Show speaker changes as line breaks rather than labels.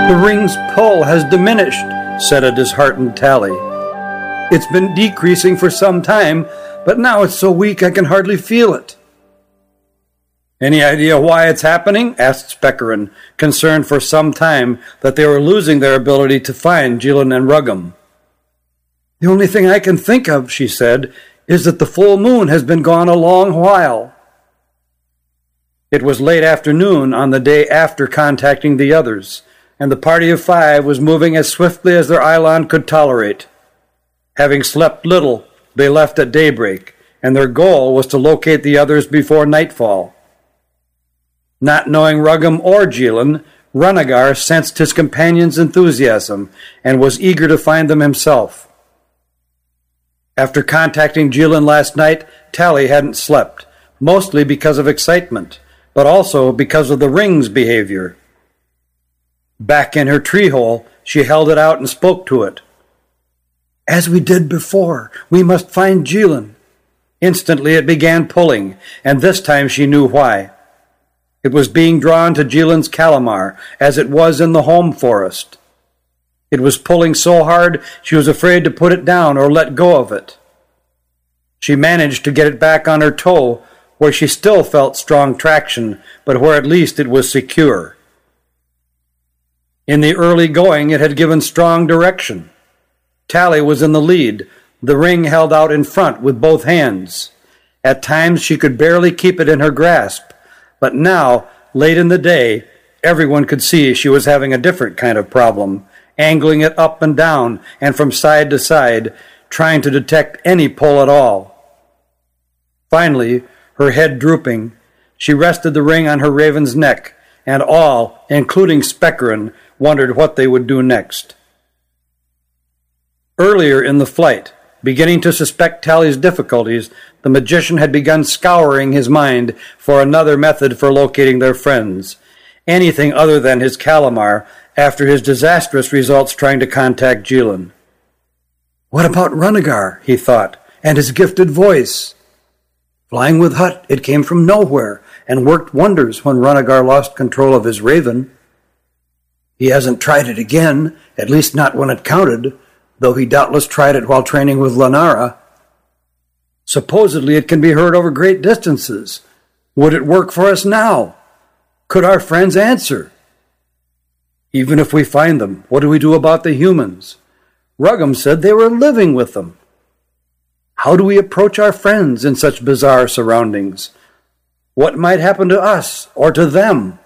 The ring's pull has diminished, said a disheartened Tally. It's been decreasing for some time, but now it's so weak I can hardly feel it. Any idea why it's happening? Asked Specharin, concerned for some time that they were losing their ability to find Jilin and Ruggam. The only thing I can think of, she said, is that the full moon has been gone a long while. It was late afternoon on the day after contacting the others, and the party of 5 was moving as swiftly as their Eidolon could tolerate. Having slept little, they left at daybreak, and their goal was to locate the others before nightfall. Not knowing Ruggam or Jilin, Ranagar sensed his companion's enthusiasm and was eager to find them himself. After contacting Jilin last night, Tally hadn't slept, mostly because of excitement, but also because of the ring's behavior. Back in her tree hole, she held it out and spoke to it. As we did before, we must find Jilin. Instantly it began pulling, and this time she knew why. It was being drawn to Jilin's Calamar, as it was in the home forest. It was pulling so hard she was afraid to put it down or let go of it. She managed to get it back on her toe, where she still felt strong traction, but where at least it was secure. In the early going, it had given strong direction. Tally was in the lead, the ring held out in front with both hands. At times she could barely keep it in her grasp, but now, late in the day, everyone could see she was having a different kind of problem, angling it up and down and from side to side, trying to detect any pull at all. Finally, her head drooping, she rested the ring on her raven's neck, and all, including Specharin, wondered what they would do next. Earlier in the flight, beginning to suspect Tally's difficulties, the magician had begun scouring his mind for another method for locating their friends, anything other than his Calamar, after his disastrous results trying to contact Jilin. What about Ranagar, he thought, and his gifted voice? Flying with Hut, it came from nowhere, and worked wonders when Ranagar lost control of his raven. He hasn't tried it again, at least not when it counted, though he doubtless tried it while training with Lanara. Supposedly it can be heard over great distances. Would it work for us now? Could our friends answer? Even if we find them, what do we do about the humans? Ruggam said they were living with them. How do we approach our friends in such bizarre surroundings? What might happen to us or to them?